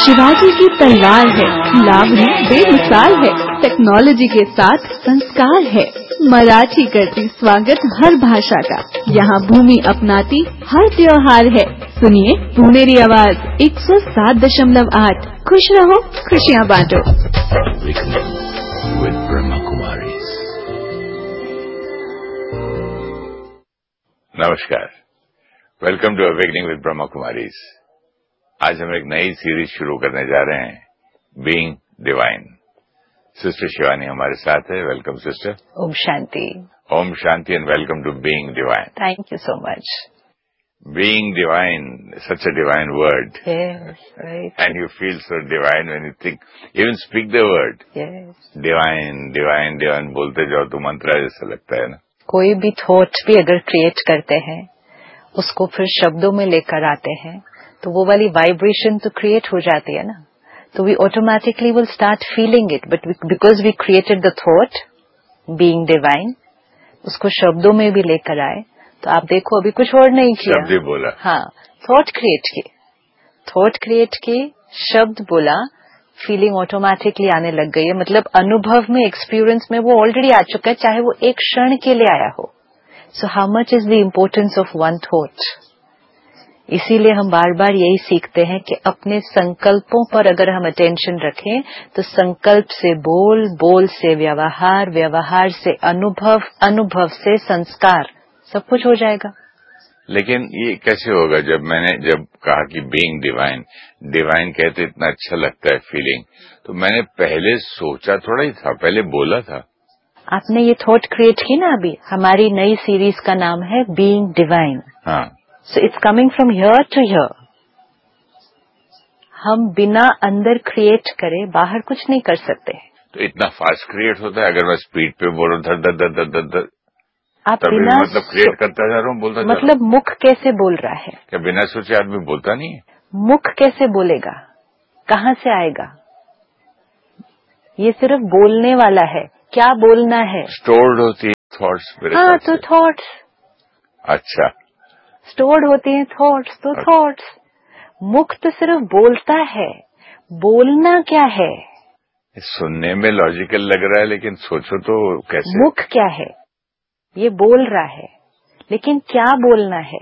शिवाजी की तलवार है, लावणी बेमिसाल है, टेक्नोलॉजी के साथ संस्कार है। मराठी करती स्वागत हर भाषा का, यहाँ भूमि अपनाती हर त्योहार है। सुनिए पुनेरी आवाज 107.8। खुश रहो, खुशियाँ बांटो। नमस्कार, welcome to awakening with Brahma Kumaris. आज हम एक नई सीरीज शुरू करने जा रहे हैं, बीइंग डिवाइन। सिस्टर शिवानी हमारे साथ है। Welcome sister. Om Shanti. Om Shanti and welcome to being divine. Thank you so much. Being divine, such a divine word. Yes, right. And you feel so divine when you think, even speak the word. Yes. Divine, divine, divine बोलते जाओ तो मंत्र जैसा लगता है ना। कोई भी थॉट भी अगर क्रिएट करते हैं, उसको फिर शब्दों में लेकर आते हैं, तो वो वाली वाइब्रेशन तो क्रिएट हो जाती है ना। तो we automatically will start feeling it, but because we created the thought being divine, उसको शब्दों में भी लेकर आए। तो आप देखो अभी कुछ और नहीं किया, शब्द बोला। हाँ, थॉट क्रिएट की, शब्द बोला, फीलिंग ऑटोमेटिकली आने लग गई है। मतलब अनुभव में, एक्सपीरियंस में वो ऑलरेडी आ चुका है, चाहे वो एक क्षण के लिए आया हो। So how much is the importance of one thought. इसीलिए हम बार बार यही सीखते हैं कि अपने संकल्पों पर अगर हम अटेंशन रखें, तो संकल्प से बोल, बोल से व्यवहार, व्यवहार से अनुभव, अनुभव से संस्कार, सब कुछ हो जाएगा। लेकिन ये कैसे होगा? जब कहा कि बीइंग डिवाइन, डिवाइन कहते इतना अच्छा लगता है फीलिंग, तो मैंने पहले सोचा थोड़ा ही था, पहले बोला था। आपने ये थॉट क्रिएट की ना अभी। हमारी नई सीरीज का नाम है बीइंग डिवाइन। हाँ। So it's coming from here to here. हम बिना अंदर क्रिएट करे बाहर कुछ नहीं कर सकते। तो इतना फास्ट क्रिएट होता है? अगर मैं स्पीड पे बोल रहा हूँ धर धर धर धर, आप तभी बिना मतलब क्रिएट करता जा रहा हूँ, बोलता जा रहा हूँ। मतलब मुख कैसे बोल रहा है? क्या बिना सोचे आदमी बोलता नहीं है? मुख कैसे बोलेगा? कहाँ से आएगा? ये सिर्फ बोलने वाला है। क्या बोलना है? स्टोर्ड होती है थॉट्स। हाँ, तो थॉट्स। अच्छा, स्टोर्ड होती हैं थॉट्स, तो थॉट्स। मुख तो सिर्फ बोलता है। बोलना क्या है? सुनने में लॉजिकल लग रहा है, लेकिन सोचो तो कैसे। मुख क्या है? ये बोल रहा है, लेकिन क्या बोलना है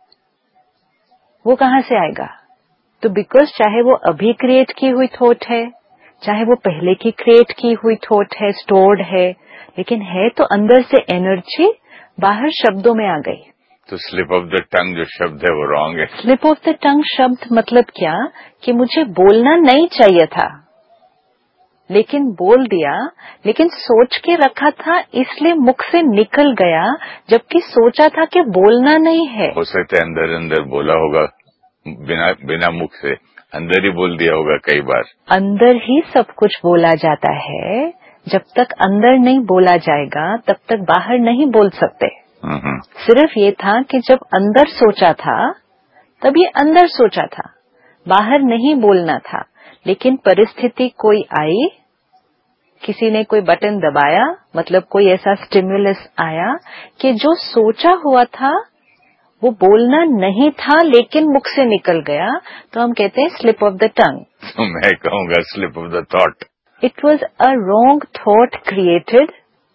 वो कहाँ से आएगा? तो बिकॉज चाहे वो अभी क्रिएट की हुई थॉट है, चाहे वो पहले की क्रिएट की हुई थॉट है, स्टोर्ड है, लेकिन है तो अंदर से एनर्जी, बाहर शब्दों में आ गई। तो स्लिप ऑफ द टंग जो शब्द है वो रॉन्ग है। स्लिप ऑफ द टंग शब्द मतलब क्या? कि मुझे बोलना नहीं चाहिए था, लेकिन बोल दिया, लेकिन सोच के रखा था इसलिए मुख से निकल गया, जबकि सोचा था कि बोलना नहीं है। हो सकता है अंदर अंदर बोला होगा, बिना मुख से अंदर ही बोल दिया होगा कई बार। अंदर ही सब कुछ बोला जाता है। जब तक अंदर नहीं बोला जाएगा तब तक बाहर नहीं बोल सकते। सिर्फ ये था कि जब अंदर सोचा था तब ये अंदर सोचा था, बाहर नहीं बोलना था। लेकिन परिस्थिति कोई आई, किसी ने कोई बटन दबाया, मतलब कोई ऐसा स्टिमुलस आया कि जो सोचा हुआ था वो बोलना नहीं था, लेकिन मुख से निकल गया, तो हम कहते हैं स्लिप ऑफ द टंग। तो मैं कहूंगा slip of the thought. It was a wrong thought created,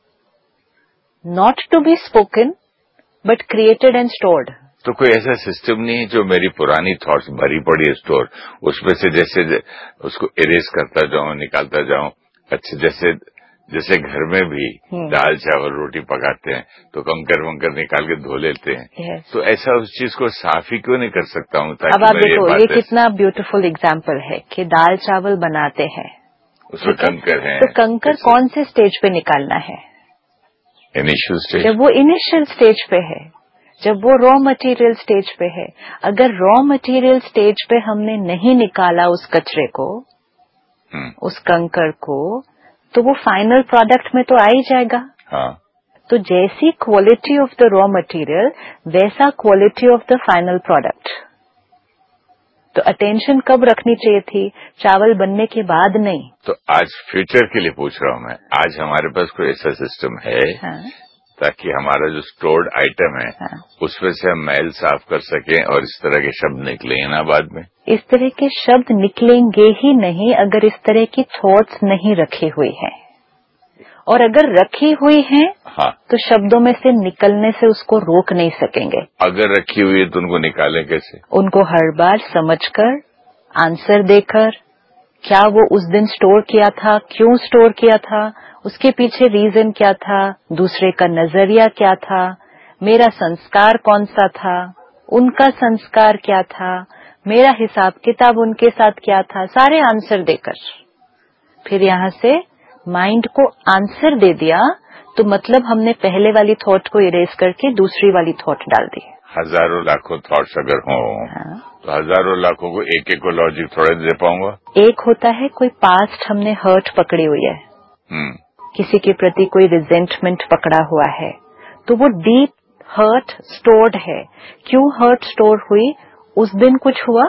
not to be spoken, but created and stored. तो कोई ऐसा सिस्टम नहीं है जो मेरी पुरानी थॉट्स भरी पड़ी है स्टोर, उसमें से जैसे उसको इरेज करता जाऊं, निकालता जाऊं। अच्छा, जैसे घर में भी दाल चावल रोटी पकाते हैं तो कंकर वंकर निकाल के धो लेते हैं। yes. तो ऐसा उस चीज को साफ ही क्यों नहीं कर सकता हूँ? अब आप देखो ये कितना ब्यूटीफुल एग्जाम्पल है कि दाल चावल बनाते हैं, उसमें कंकर है, तो कंकर कौन से स्टेज पे निकालना है? Initial stage. जब वो इनिशियल स्टेज पे है, जब वो रॉ मटेरियल स्टेज पे है। अगर रॉ मटेरियल स्टेज पे हमने नहीं निकाला उस कचरे को, उस कंकर को, तो वो फाइनल प्रोडक्ट में तो आ ही जाएगा। हाँ। तो जैसी quality of the raw material वैसा quality of the final product. तो अटेंशन कब रखनी चाहिए थी? चावल बनने के बाद नहीं। तो आज फ्यूचर के लिए पूछ रहा हूँ मैं, आज हमारे पास कोई ऐसा सिस्टम है? हाँ। ताकि हमारा जो स्टोर्ड आइटम है उसमें से हम मैल साफ कर सकें और इस तरह के शब्द निकलेंगे ना बाद में। इस तरह के शब्द निकलेंगे ही नहीं अगर इस तरह की थॉट्स नहीं रखी हुई हैं, और अगर रखी हुई हैं तो शब्दों में से निकलने से उसको रोक नहीं सकेंगे। अगर रखी हुई है तो उनको निकालें कैसे? उनको हर बार समझकर, आंसर देकर, क्या वो उस दिन स्टोर किया था, क्यों स्टोर किया था, उसके पीछे रीजन क्या था, दूसरे का नजरिया क्या था, मेरा संस्कार कौन सा था, उनका संस्कार क्या था, मेरा हिसाब किताब उनके साथ क्या था, सारे आंसर देकर फिर यहाँ से माइंड को आंसर दे दिया तो मतलब हमने पहले वाली थॉट को इरेज करके दूसरी वाली थॉट डाल दी। हजारों लाखों थॉट्स अगर हों तो हजारों लाखों को एक को लॉजिक थोड़ा दे पाऊंगा। एक होता है कोई पास्ट हमने हर्ट पकड़ी हुई है, किसी के प्रति कोई रिजेंटमेंट पकड़ा हुआ है, तो वो डीप हर्ट स्टोर्ड है। क्यों हर्ट स्टोर हुई? उस दिन कुछ हुआ,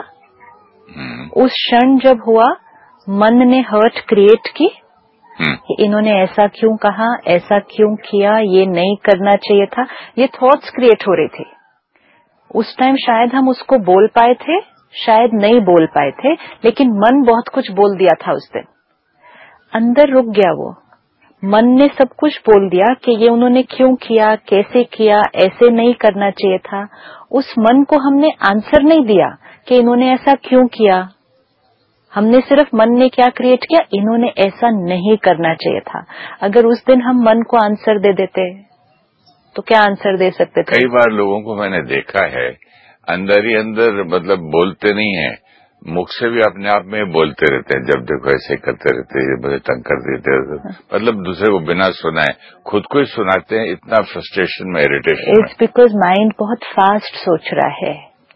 उस क्षण जब हुआ मन ने हर्ट क्रिएट की कि इन्होंने ऐसा क्यों कहा, ऐसा क्यों किया, ये नहीं करना चाहिए था, ये थॉट्स क्रिएट हो रही थी। उस टाइम शायद हम उसको बोल पाए थे, शायद नहीं बोल पाए थे, लेकिन मन बहुत कुछ बोल दिया था उस दिन। अंदर रुक गया वो, मन ने सब कुछ बोल दिया कि ये उन्होंने क्यों किया, कैसे किया, ऐसे नहीं करना चाहिए था। उस मन को हमने आंसर नहीं दिया कि इन्होंने ऐसा क्यों किया, हमने सिर्फ मन ने क्या क्रिएट किया, इन्होंने ऐसा नहीं करना चाहिए था। अगर उस दिन हम मन को आंसर दे देते तो क्या आंसर दे सकते थे? कई बार लोगों को मैंने देखा है अंदर ही अंदर मतलब बोलते नहीं है, मुख से भी अपने आप में बोलते रहते हैं, जब देखो ऐसे करते रहते हैं, मुझे तंग कर देते रहते, मतलब दूसरे को बिना सुनाए खुद को ही सुनाते हैं। इतना फ्रस्ट्रेशन में, इरिटेशन में। इट्स बिकॉज माइंड बहुत फास्ट सोच रहा है।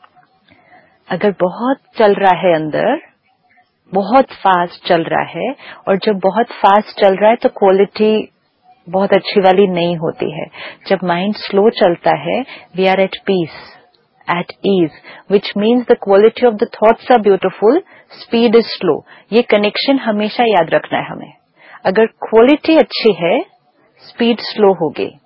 अगर बहुत चल रहा है अंदर, बहुत फास्ट चल रहा है, और जब बहुत फास्ट चल रहा है तो क्वालिटी बहुत अच्छी वाली नहीं होती है। जब माइंड स्लो चलता है, we are eight piece, at ease, which means the quality of the thoughts are beautiful, speed is slow. ये कनेक्शन हमेशा याद रखना है हमें। अगर क्वालिटी अच्छी है, स्पीड स्लो होगी।